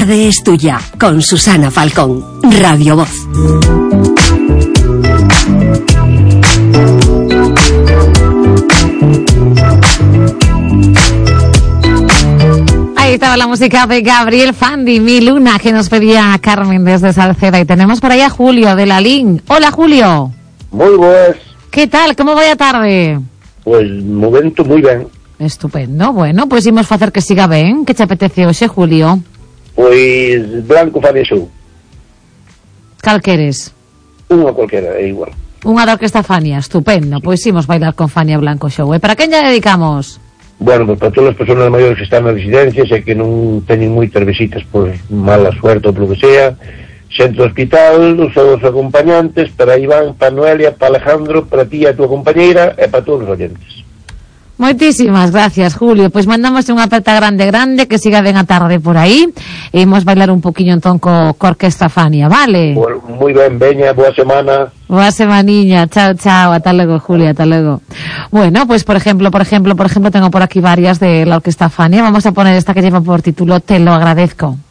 tarde es tuya, con Susana Falcón, Radio Voz. Ahí estaba la música de Gabriel Fandi, Mi Luna, que nos pedía Carmen desde Salceda. Y tenemos por ahí a Julio de la LIN. Hola, Julio. Moi boas. ¿Qué tal? ¿Cómo vai a tarde? Pois, momento moi ben. Estupendo. Bueno, pois imos facer que siga ben. Que te apetece hoxe, Julio? Pois, Blanco Fania Show. Cal queres? Unha cualquera, é igual. Unha da Orquesta Fania, estupendo. Pois imos bailar con Fania Blanco Show. E para quen lle dedicamos? Bueno, pois para todas as persoas maiores que están nas residencias e que non teñen moitas visitas por mala suerte ou polo que sea, xente do hospital, os seus acompañantes, para Iván, para Noelia, para Alejandro, para ti e a tua compañeira e para todos os oyentes. Moitísimas gracias, Julio. Pois mandamos unha aperta grande, que siga ben a tarde por aí. E imos bailar un poquinho entón co Orquesta Fania, vale? Bueno, moi ben, veña, boa semana. Boa semaniña, chao, chao, ata logo, Julio, ata logo. Bueno, pues por ejemplo, tengo por aquí varias de la Orquesta Fania. Vamos a poner esta que lleva por título Te lo agradezco.